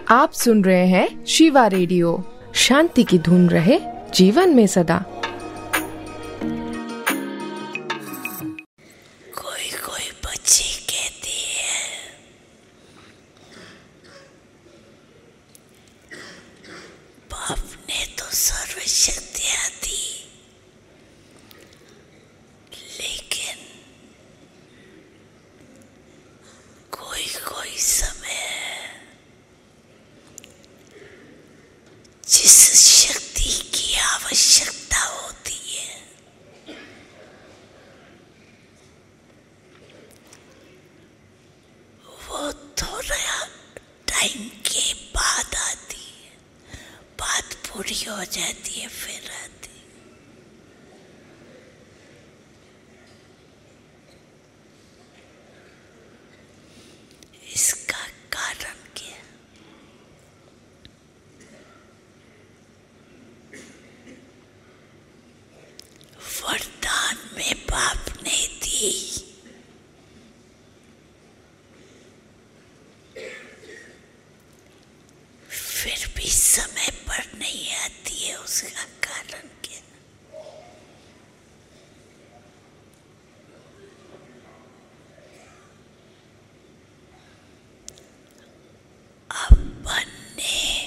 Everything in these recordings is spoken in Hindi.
आप सुन रहे हैं शिवा रेडियो। शांति की धुन रहे जीवन में सदा। कोई कोई बच्चे कहते हैं बाप ने तो सर्वशक्तियां दी, लेकिन कोई कोई समय जिस शक्ति की आवश्यकता होती है वो थोड़ा टाइम के बाद आती है, बात पूरी हो जाती है फिर आती। इसका कारण क्या? वरदान में बाप ने दी, फिर भी समय पर नहीं आती है, उसका कारण क्या? अपन ने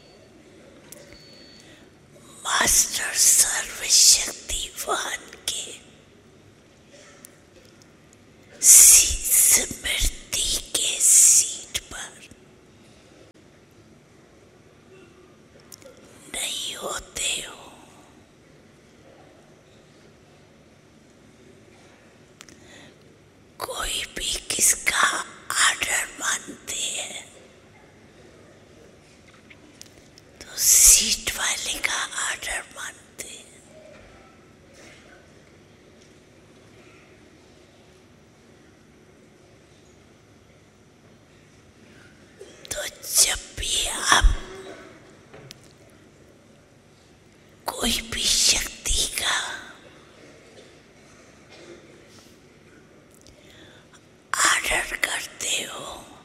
मास्टर सर्वशक्तिवान के स्मृति के सीट पर नहीं होते हो। कोई भी किसका आर्डर मानते हैं तो सीट वाले का आर्डर मानते हैं। तो जब भी आप कोई भी शक्ति का आर्डर करते हो